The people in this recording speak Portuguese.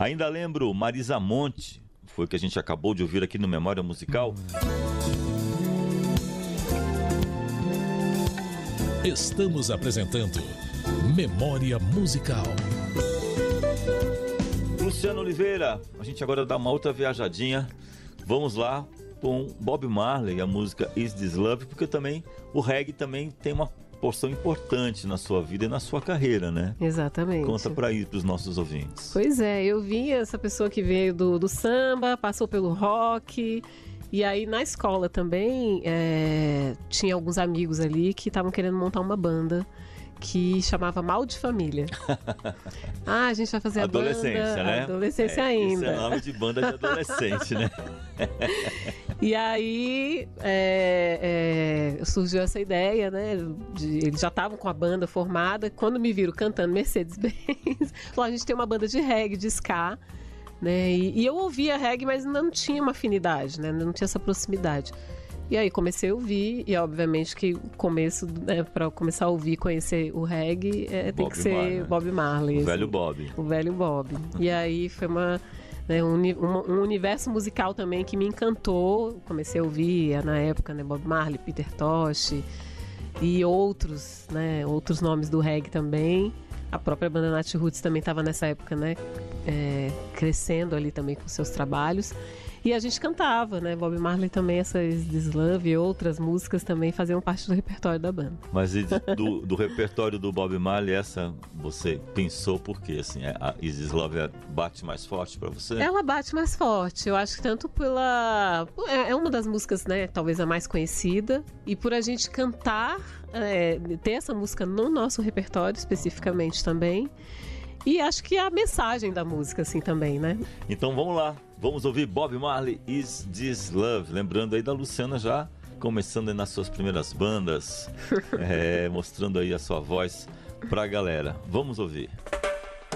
Ainda lembro Marisa Monte, foi o que a gente acabou de ouvir aqui no Memória Musical. Estamos apresentando Memória Musical. Luciano Oliveira, a gente agora dá uma outra viajadinha. Vamos lá com Bob Marley, a música Is This Love, porque também o reggae também tem uma porção importante na sua vida e na sua carreira, né? Exatamente. Conta para os nossos ouvintes. Pois é, eu vi essa pessoa que veio do samba, passou pelo rock, e aí na escola também tinha alguns amigos ali que estavam querendo montar uma banda que chamava Mal de Família. A gente vai fazer a banda... Adolescência, né? Adolescência ainda. Isso é nome de banda de adolescente, né? E aí surgiu essa ideia, né? Eles já estavam com a banda formada. Quando me viram cantando Mercedes-Benz, falaram, a gente tem uma banda de reggae, de ska, né? E eu ouvia reggae, mas ainda não tinha uma afinidade, né? Não tinha essa proximidade. E aí comecei a ouvir, e obviamente que o começo, para começar a ouvir, conhecer o reggae, tem que ser Marley, Bob Marley. O assim, velho Bob. O velho Bob. E aí foi um universo musical também que me encantou. Comecei a ouvir, na época, né, Bob Marley, Peter Tosh e outros, né, outros nomes do reggae também. A própria banda Nat Roots também estava nessa época, né, crescendo ali também com seus trabalhos. E a gente cantava, né? Bob Marley também, essas This Love e outras músicas também faziam parte do repertório da banda. Mas do repertório do Bob Marley, essa você pensou por quê? Assim, a Is This Love bate mais forte pra você? Ela bate mais forte. Eu acho que tanto pela... É uma das músicas, né? Talvez a mais conhecida. E por a gente cantar, ter essa música no nosso repertório especificamente também. E acho que a mensagem da música, assim, também, né? Então vamos lá. Vamos ouvir Bob Marley, Is This Love. Lembrando aí da Luciana já começando aí nas suas primeiras bandas, mostrando aí a sua voz pra galera. Vamos ouvir.